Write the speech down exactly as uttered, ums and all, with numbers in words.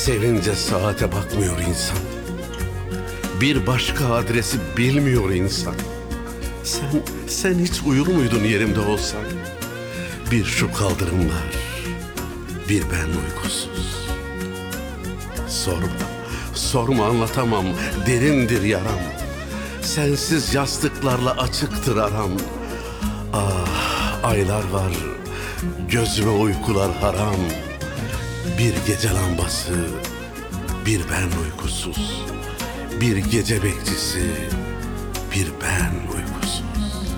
Sevince saate bakmıyor insan. Bir başka adresi bilmiyor insan. Sen, sen hiç uyur muydun yerimde olsan? Bir şu kaldırımlar, bir ben uykusuz. Sorma, sorma anlatamam, derindir yaram. Sensiz yastıklarla açıktır aram. Ah, aylar var, gözüme uykular haram. Bir gece lambası, bir ben uykusuz. Bir gece bekçisi, bir ben uykusuz.